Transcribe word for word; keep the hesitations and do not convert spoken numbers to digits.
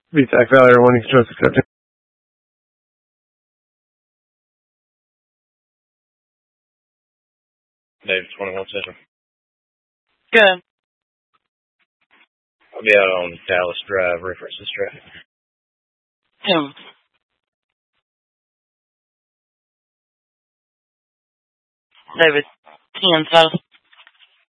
VTAC Valley one, just accepting. David, twenty-one Central. Good. I'll be out on Dallas Drive, reference this traffic. Tim. David, ten South.